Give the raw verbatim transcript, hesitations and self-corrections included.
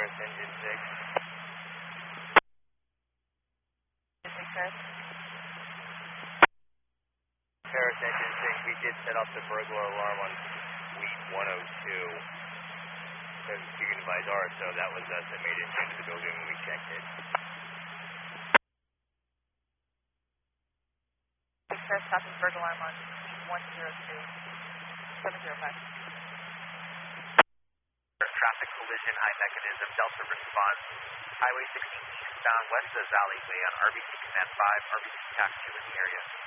Paris engine six. Paris engine six, we did set off the burglar alarm on suite one oh two. Because you can advise ours, so that was us that made it into the building when we checked it. Paris stopping burglar alarm on suite one oh two, seven oh five. Traffic collision, high mechanism, Delta response. Highway sixteen eastbound west of alleyway on R B C Command five, R B C taxi in the area.